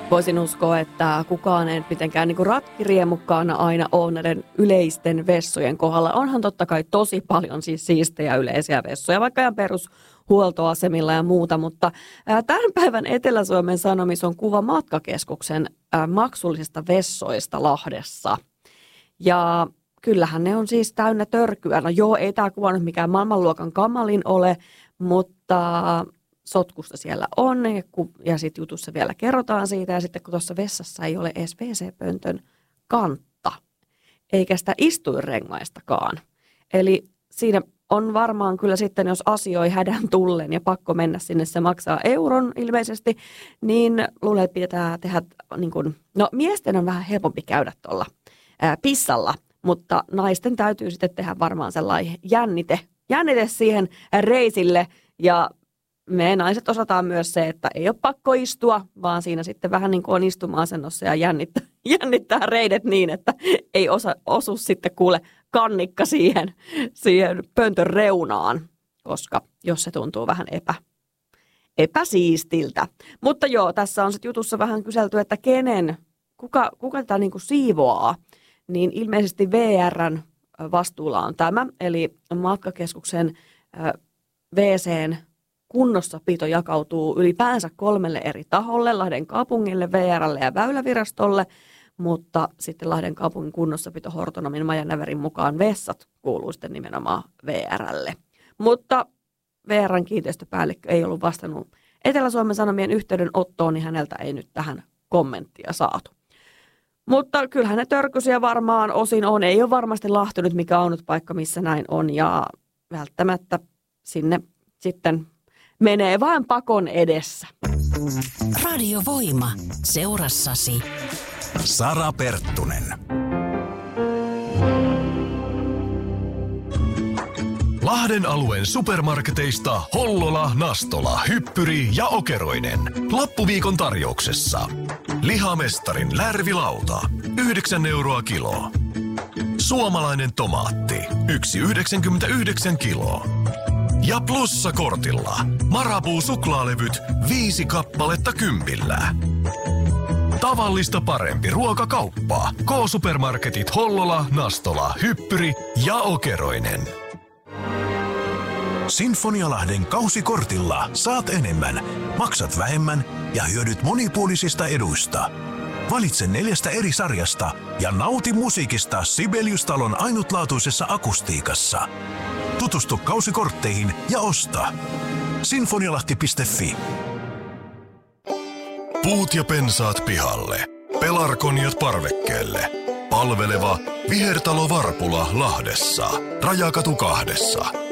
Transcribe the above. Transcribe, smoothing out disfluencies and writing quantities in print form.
voisin uskoa, että kukaan ei mitenkään niin kuin ratkiriemukkaana aina ole näiden yleisten vessojen kohdalla. Onhan totta kai tosi paljon siis siistejä yleisiä vessoja, vaikka ihan perushuoltoasemilla ja muuta, mutta tämän päivän Etelä-Suomen Sanomissa on kuva matkakeskuksen maksullisista vessoista Lahdessa. Ja kyllähän ne on siis täynnä törkyä. No joo, ei tämä kuva nyt mikään maailmanluokan kamalin ole, mutta sotkusta siellä on ja sitten jutussa vielä kerrotaan siitä. Ja sitten kun tuossa vessassa ei ole edes WC-pöntön kantta, eikä sitä istuinrengaistakaan. Eli siinä on varmaan kyllä sitten, jos asioi hädän tullen ja pakko mennä sinne, se maksaa euron ilmeisesti, niin luulen, että pitää tehdä, niin kuin, no miesten on vähän helpompi käydä tuolla pissalla, mutta naisten täytyy sitten tehdä varmaan sellainen jännite siihen reisille ja me naiset osataan myös se, että ei ole pakko istua, vaan siinä sitten vähän niin kuin on istuma-asennossa ja jännittää reidet niin, että ei osu sitten kuule kannikka siihen pöntön reunaan, koska jos se tuntuu vähän epäsiistiltä. Mutta joo, tässä on sitten jutussa vähän kyselty, että kuka tätä niin kuin siivoaa, niin ilmeisesti VR:n vastuulla on tämä, eli matkakeskuksen WC:n kunnossapito jakautuu ylipäänsä 3 eri taholle, Lahden kaupungille, VR:lle ja Väylävirastolle, mutta sitten Lahden kaupungin kunnossapito Hortonomin Majanäverin mukaan vessat kuuluu sitten nimenomaan VR:lle. Mutta VR:n kiinteistöpäällikkö ei ollut vastannut Etelä-Suomen Sanomien yhteydenottoon, niin häneltä ei nyt tähän kommenttia saatu. Mutta kyllähän ne törkysiä varmaan osin on. Ei ole varmasti Lahti nyt mikä ainut paikka, missä näin on ja välttämättä sinne sitten menee vain pakon edessä. Radiovoima. Seurassasi. Sara Perttunen. Lahden alueen supermarketeista Hollola, Nastola, Hyppyri ja Okeroinen. Loppuviikon tarjouksessa. Lihamestarin lärvilauta. 9 euroa kilo. Suomalainen tomaatti. 1,99 kiloa. Ja plussakortilla Marabou suklaalevyt 5 kappaletta 10. Tavallista parempi ruokakauppa. K-supermarketit Hollola, Nastola, Hyppyri ja Okeroinen. Sinfonialahden kausikortilla saat enemmän, maksat vähemmän ja hyödyt monipuolisista eduista. Valitse 4 eri sarjasta ja nauti musiikista Sibelius-talon ainutlaatuisessa akustiikassa. Tutustu kausikortteihin ja osta. Sinfonialahti.fi. Puut ja pensaat pihalle. Pelargoniat parvekkeelle. Palveleva Vihertalo Varpula Lahdessa. Rajakatu 2.